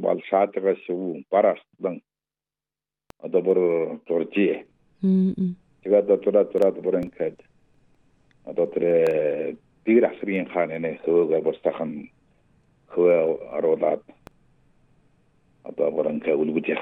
бол шаатгаас шүү бараастлан одоо бүр зуржээ. Тэгээд одоо бүр ингээд одоо тэр бир асрын хааны хөөг бостахан хөө аруулаад одоо бүр ингээд үлгэж